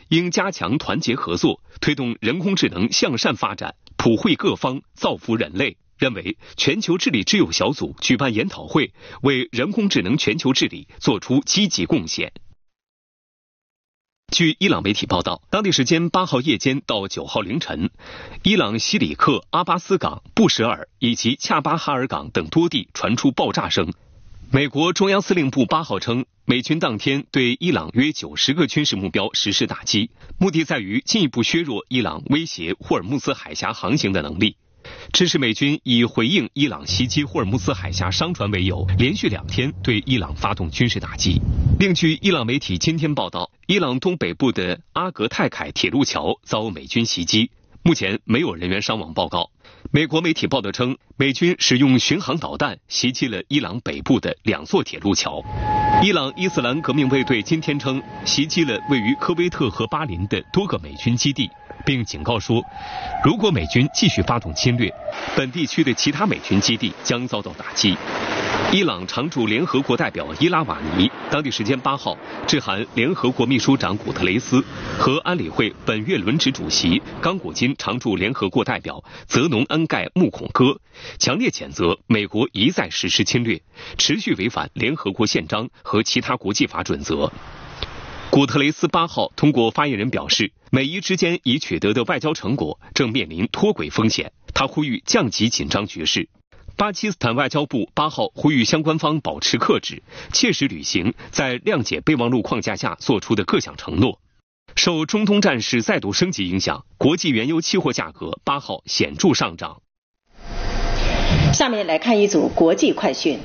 应加强团结合作，推动人工智能向善发展，普惠各方，造福人类。认为全球治理之友小组举办研讨会，为人工智能全球治理做出积极贡献。据伊朗媒体报道，当地时间8号夜间到9号凌晨，伊朗西里克、阿巴斯港、布什尔以及恰巴哈尔港等多地传出爆炸声。美国中央司令部8号称，美军当天对伊朗约90个军事目标实施打击，目的在于进一步削弱伊朗威胁霍尔木兹海峡航行的能力。这是美军以回应伊朗袭击霍尔木兹海峡商船为由，连续2天对伊朗发动军事打击。另据伊朗媒体今天报道，伊朗东北部的阿格泰凯铁路桥遭美军袭击，目前没有人员伤亡报告。美国媒体报道称，美军使用巡航导弹袭击了伊朗北部的2座铁路桥。伊朗伊斯兰革命卫队今天称，袭击了位于科威特和巴林的多个美军基地，并警告说，如果美军继续发动侵略，本地区的其他美军基地将遭到打击。伊朗常驻联合国代表伊拉瓦尼当地时间8号致函联合国秘书长古特雷斯和安理会本月轮值主席刚果金常驻联合国代表泽农恩盖穆孔戈，强烈谴责美国一再实施侵略，持续违反联合国宪章和其他国际法准则。古特雷斯8号通过发言人表示，美伊之间已取得的外交成果正面临脱轨风险，他呼吁降级紧张局势。巴基斯坦外交部8号呼吁相关方保持克制，切实履行在谅解备忘录框架下做出的各项承诺。受中东战事再度升级影响，国际原油期货价格8号显著上涨。 下面来看一组国际快讯。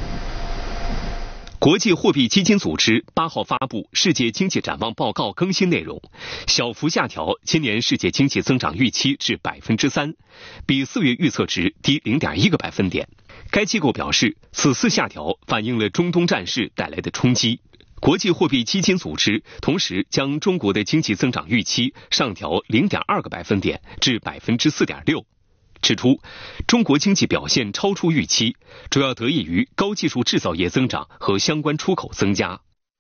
国际货币基金组织8号发布世界经济展望报告更新内容，小幅下调今年世界经济增长预期至 3%， 比4月预测值低 0.1个百分点。该机构表示，此次下调反映了中东战事带来的冲击。国际货币基金组织同时将中国的经济增长预期上调 0.2个百分点至 4.6%。指出，中国经济表现超出预期，主要得益于高技术制造业增长和相关出口增加。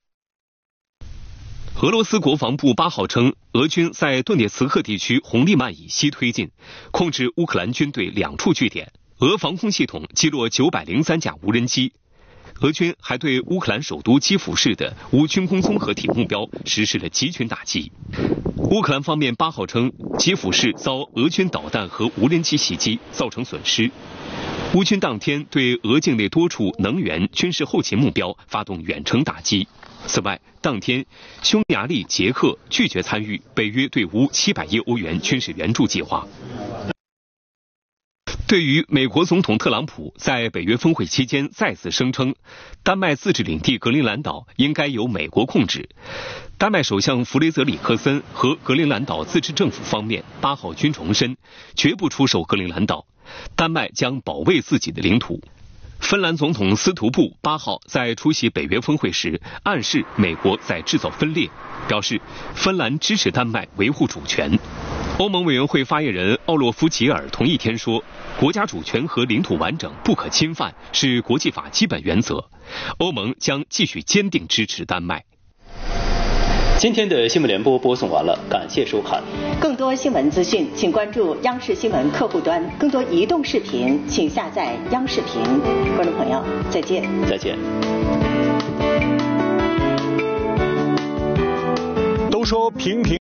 俄罗斯国防部8号称，俄军在顿涅茨克地区红利曼以西推进，控制乌克兰军队2处据点。俄防空系统击落903架无人机。俄军还对乌克兰首都基辅市的无军工综合体目标实施了集群打击。乌克兰方面8号称，基辅市遭俄军导弹和无人机袭击，造成损失。乌军当天对俄境内多处能源、军事后勤目标发动远程打击。此外，当天匈牙利、捷克拒绝参与北约对乌700亿欧元军事援助计划。对于美国总统特朗普在北约峰会期间再次声称，丹麦自治领地格陵兰岛应该由美国控制，丹麦首相弗雷泽里克森和格陵兰岛自治政府方面8号均重申，绝不出售格陵兰岛，丹麦将保卫自己的领土。芬兰总统斯图布8号在出席北约峰会时暗示美国在制造分裂，表示芬兰支持丹麦维护主权。欧盟委员会发言人奥洛夫吉尔同一天说，国家主权和领土完整不可侵犯是国际法基本原则，欧盟将继续坚定支持丹麦。 今天的新闻联播播送完了，感谢收看。 更多新闻资讯，请关注央视新闻客户端；更多移动视频，请下载央视频。观众朋友，再见。 再见。 都说平平。